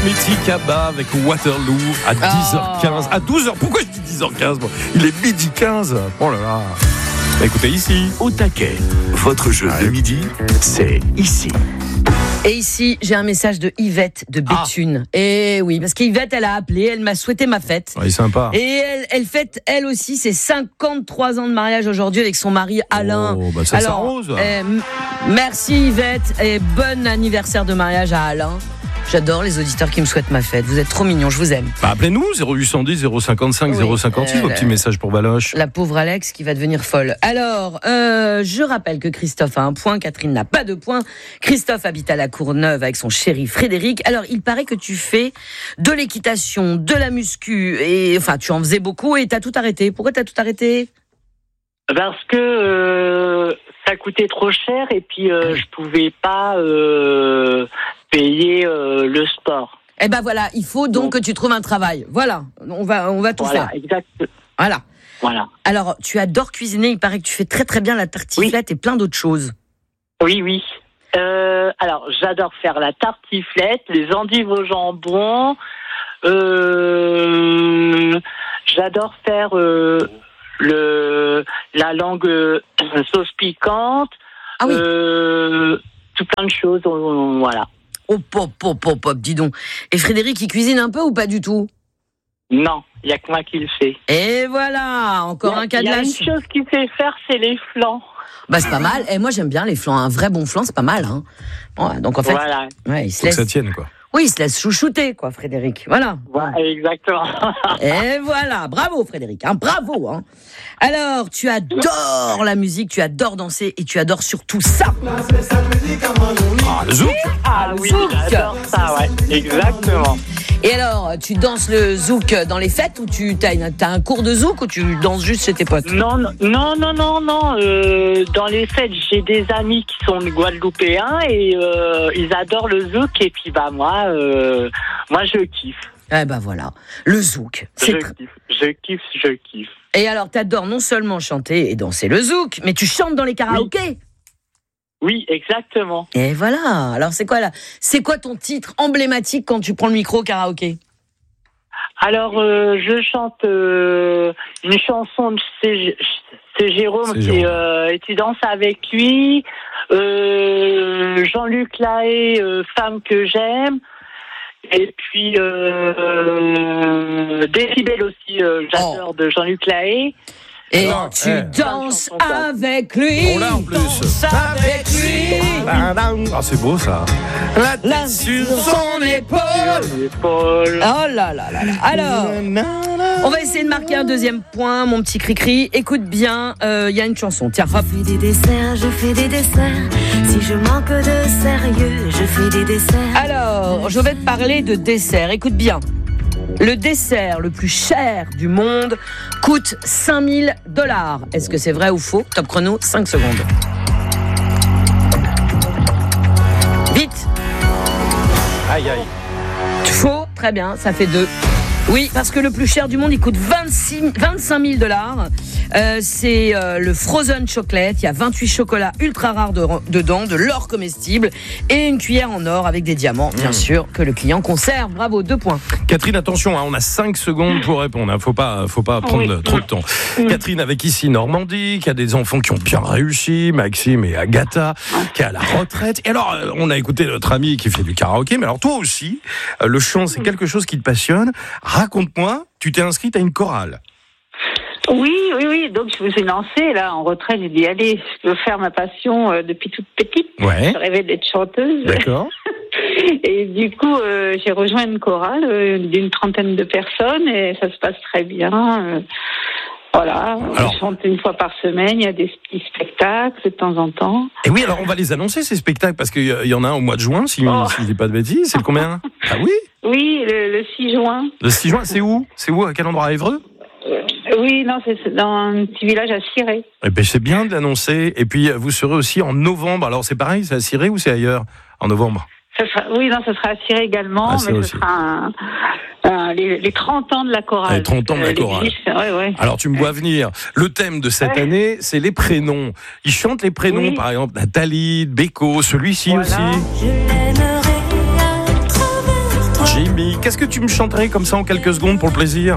mythique ABBA avec Waterloo à 10h15. À 12h, pourquoi je dis 10h15 bon, il est midi 15. Oh là là. Écoutez ici. Au taquet, votre jeu de midi, c'est ici. Et ici, j'ai un message de Yvette de Béthune. Et oui, parce qu'Yvette, elle a appelé, elle m'a souhaité ma fête. Ouais, sympa. Et elle fête, elle aussi, ses 53 ans de mariage aujourd'hui avec son mari Alain. Oh, bah ça s'arrose. Merci Yvette et bon anniversaire de mariage à Alain. J'adore les auditeurs qui me souhaitent ma fête. Vous êtes trop mignons, je vous aime. Bah, appelez-nous 0810 055 056, vos petits messages pour Baloche. La pauvre Alex qui va devenir folle. Alors, je rappelle que Christophe a un point, Catherine n'a pas de point. Christophe habite à la Courneuve avec son chéri Frédéric. Alors, il paraît que tu fais de l'équitation, de la muscu, et enfin, tu en faisais beaucoup et t'as tout arrêté. Pourquoi t'as tout arrêté ? Parce que ça coûtait trop cher et puis je pouvais pas payer le sport. Eh ben voilà, il faut donc que tu trouves un travail. Voilà, on va tout faire. Exact. Voilà. Alors, tu adores cuisiner, il paraît que tu fais très très bien la tartiflette et plein d'autres choses. Oui. Alors, j'adore faire la tartiflette, les endives au jambon. J'adore faire la langue sauce piquante. Ah oui. Tout plein de choses, voilà. Oh, pop, dis donc. Et Frédéric, il cuisine un peu ou pas du tout ? Non, il n'y a que moi qui le fais. Et voilà, encore un cas de lâche. Il y a une chose qu'il sait faire, c'est les flans. Bah c'est pas mal. Et moi j'aime bien les flans. Un vrai bon flan, c'est pas mal. Hein. Ouais, donc en fait, voilà. Ouais, il se Faut laisse. que ça tienne quoi. Oui, il se laisse chouchouter quoi, Frédéric. Voilà. Ouais, exactement. Et voilà, bravo Frédéric. Hein, bravo. Hein. Alors, tu adores la musique, tu adores danser et tu adores surtout ça. Le zouk. Ah oui, j'adore ça, ouais, exactement. Et alors, tu danses le zouk dans les fêtes ou t'as un cours de zouk ou tu danses juste chez tes potes ? Non. Dans les fêtes, j'ai des amis qui sont guadeloupéens et ils adorent le zouk et puis bah moi je kiffe. Eh ben voilà, le zouk. Je kiffe. Et alors, t'adores non seulement chanter et danser le zouk, mais tu chantes dans les karaokés. Oui, exactement. Et voilà. Alors, c'est quoi ton titre emblématique quand tu prends le micro au karaoké ? Alors, je chante une chanson de c'est Jérôme et tu danses avec lui. Jean-Luc Lahaye, Femme que j'aime. Et puis Décibel aussi, j'adore de Jean-Luc Lahaye. Et tu danses avec lui. On l'a en plus. Avec lui. Ah, c'est beau ça. La tête sur son épaule. Oh là là là là. Alors, on va essayer de marquer un deuxième point, mon petit cri-cri. Écoute bien, il y a une chanson. Tiens, hop. Je fais des desserts. Si je manque de sérieux, je fais des desserts. Alors, je vais te parler de dessert. Écoute bien. Le dessert le plus cher du monde coûte $5 000. Est-ce que c'est vrai ou faux ? Top chrono, 5 secondes. Vite. Aïe. Faux, très bien, ça fait 2. Oui, parce que le plus cher du monde, il coûte $25 000. C'est le Frozen Chocolate. Il y a 28 chocolats ultra rares dedans, de l'or comestible et une cuillère en or avec des diamants, bien sûr, que le client conserve. Bravo, 2 points. Catherine, attention, on a 5 secondes pour répondre. Faut pas prendre trop de temps. Catherine, avec ici Normandie, qui a des enfants qui ont bien réussi, Maxime et Agatha, qui est à la retraite. Et alors, on a écouté notre ami qui fait du karaoké, mais alors toi aussi, le chant, c'est quelque chose qui te passionne. Raconte-moi, tu t'es inscrite à une chorale. Oui. Donc, je me suis lancée, là, en retraite. J'ai dit, allez, je veux faire ma passion depuis toute petite. Ouais. Je rêvais d'être chanteuse. D'accord. Et du coup, j'ai rejoint une chorale d'une 30aine de personnes et ça se passe très bien. Voilà, alors, je chante une fois par semaine, il y a des petits spectacles de temps en temps. Et oui, alors on va les annoncer, ces spectacles, parce qu'il y en a un au mois de juin, si je dis pas de bêtises. C'est le combien ? Ah oui ? Oui, le 6 juin. Le 6 juin, c'est où ? À quel endroit ? À Évreux ? Oui, non, c'est dans un petit village à Ciré. Eh ben, c'est bien de l'annoncer. Et puis, vous serez aussi en novembre. Alors, c'est pareil, c'est à Ciré ou c'est ailleurs, en novembre ? Ça sera à Ciré également, mais ce sera les 30 ans de la chorale. Les 30 ans de la chorale. Ouais. Alors, tu me vois venir. Le thème de cette année, c'est les prénoms. Ils chantent les prénoms, par exemple, Nathalie, Beko, celui-ci aussi. Je l'aimerais à travers toi. Jimmy, qu'est-ce que tu me chanterais comme ça en quelques secondes pour le plaisir?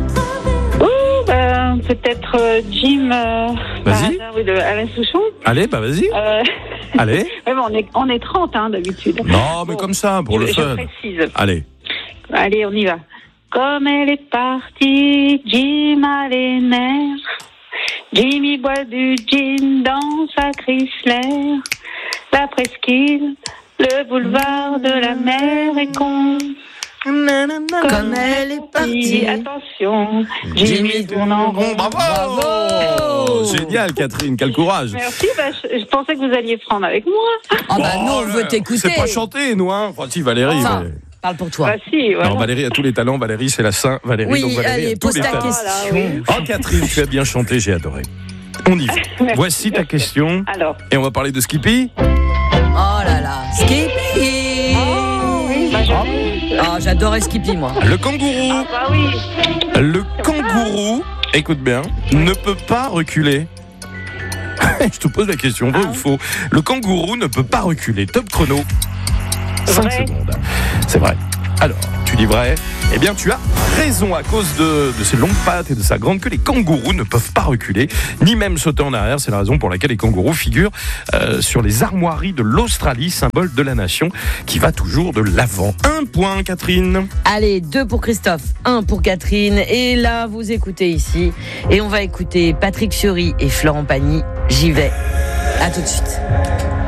Peut-être Jim. Vas-y. De Alain Souchon. Allez, bah vas-y. Allez. Ouais, on est 30 d'habitude. Non, mais comme ça, pour le fun. Je précise. Allez, on y va. Comme elle est partie, Jim a les nerfs. Jimmy boit du gin dans sa Chrysler. La presqu'île, le boulevard de la mer est con. Comme elle est partie. Attention, Jimmy tourne en rond. bravo. Génial, Catherine, quel courage. Merci, je pensais que vous alliez prendre avec moi. Ah bah non, on veut t'écouter. C'est pas chanter, nous, hein. Enfin, si, Valérie. Enfin, parle pour toi. Bah si, voilà. Non, Valérie a tous les talents. Valérie, c'est la Saint Valérie. Oui, donc Valérie allez, a tous pose les ta talents. question. Oui. Oh, Catherine, tu as bien chanté, j'ai adoré. On y va. Voici ta question. Alors. Et on va parler de Skippy. Oh là là, Skippy. Oh, oui, Ah, j'adorais Skippy, moi. Le kangourou. Ah bah oui. Le kangourou, écoute bien, ne peut pas reculer. Je te pose la question, vrai ou faux? Le kangourou ne peut pas reculer. Top chrono. 5 Vrai. secondes. C'est vrai. Alors, tu dis vrai? Eh bien, tu as raison. À cause de ses longues pattes et de sa grande queue, les kangourous ne peuvent pas reculer, ni même sauter en arrière. C'est la raison pour laquelle les kangourous figurent sur les armoiries de l'Australie, symbole de la nation qui va toujours de l'avant. 1 point, Catherine. Allez, 2 pour Christophe, 1 pour Catherine. Et là, vous écoutez ici. Et on va écouter Patrick Fiori et Florent Pagny. J'y vais. À tout de suite.